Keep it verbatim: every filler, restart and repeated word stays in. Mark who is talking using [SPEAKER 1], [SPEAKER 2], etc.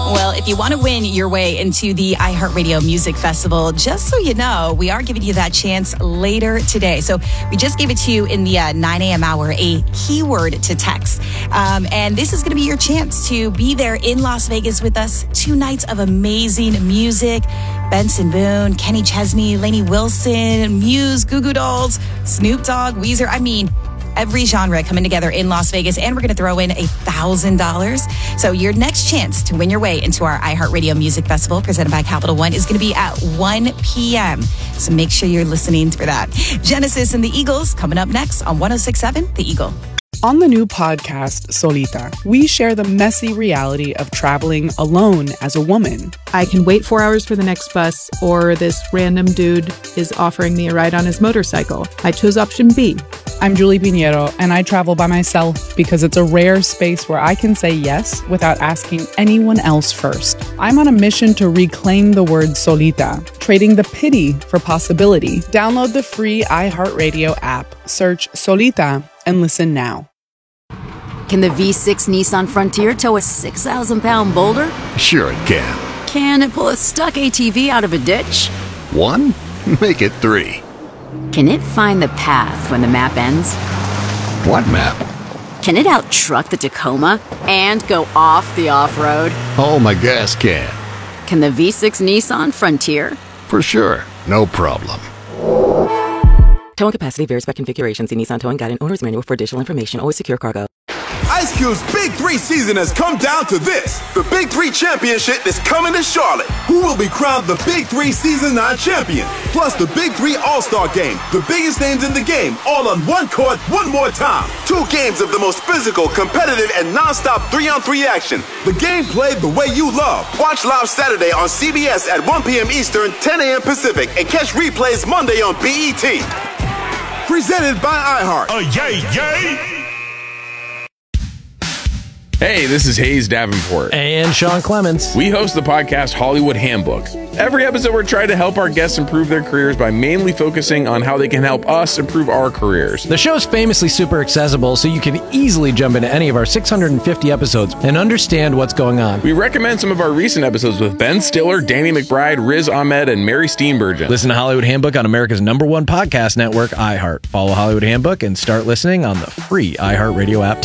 [SPEAKER 1] Well, if you want to win your way into the iHeartRadio Music Festival, just so you know, we are giving you that chance later today. So we just gave it to you in the uh, nine a.m. hour, a keyword to text. Um, and this is going to be your chance to be there in Las Vegas with us. Two nights of amazing music. Benson Boone, Kenny Chesney, Lainey Wilson, Muse, Goo Goo Dolls, Snoop Dogg, Weezer. I mean, every genre coming together in Las Vegas, and we're going to throw in a thousand dollars. So your next chance to win your way into our iHeartRadio Music Festival presented by Capital One is going to be at one p.m. So make sure you're listening for that. Genesis and the Eagles coming up next on one oh six point seven The Eagle.
[SPEAKER 2] On the new podcast, Solita, we share the messy reality of traveling alone as a woman.
[SPEAKER 3] I can wait four hours for the next bus, or this random dude is offering me a ride on his motorcycle. I chose option B.
[SPEAKER 2] I'm Julie Pinheiro, and I travel by myself because it's a rare space where I can say yes without asking anyone else first. I'm on a mission to reclaim the word solita, trading the pity for possibility. Download the free iHeartRadio app, search Solita, and listen now.
[SPEAKER 4] Can the V six Nissan Frontier tow a six thousand pound boulder?
[SPEAKER 5] Sure it can.
[SPEAKER 4] Can it pull a stuck A T V out of a ditch?
[SPEAKER 5] One? Make it three.
[SPEAKER 4] Can it find the path when the map ends?
[SPEAKER 5] What map?
[SPEAKER 4] Can it out-truck the Tacoma and go off the off-road?
[SPEAKER 5] Oh, my gas can.
[SPEAKER 4] Can the V six Nissan Frontier?
[SPEAKER 5] For sure. No problem.
[SPEAKER 6] Towing capacity varies by configuration. See Nissan Towing Guide and Owner's Manual for additional information. Always secure cargo.
[SPEAKER 7] Ice Cube's Big Three season has come down to this. The Big Three Championship is coming to Charlotte. Who will be crowned the Big Three Season nine champion? Plus the Big Three All-Star Game. The biggest names in the game, all on one court, one more time. Two games of the most physical, competitive, and non-stop three-on-three action. The game played the way you love. Watch live Saturday on C B S at one p.m. Eastern, ten a.m. Pacific, and catch replays Monday on B E T. Presented by iHeart.
[SPEAKER 8] Oh, yay, yay!
[SPEAKER 9] Hey, this is Hayes Davenport.
[SPEAKER 10] And Sean Clements.
[SPEAKER 9] We host the podcast Hollywood Handbook. Every episode, we're trying to help our guests improve their careers by mainly focusing on how they can help us improve our careers.
[SPEAKER 10] The show's famously super accessible, so you can easily jump into any of our six hundred fifty episodes and understand what's going on.
[SPEAKER 9] We recommend some of our recent episodes with Ben Stiller, Danny McBride, Riz Ahmed, and Mary Steenburgen.
[SPEAKER 10] Listen to Hollywood Handbook on America's number one podcast network, iHeart. Follow Hollywood Handbook and start listening on the free iHeartRadio app today.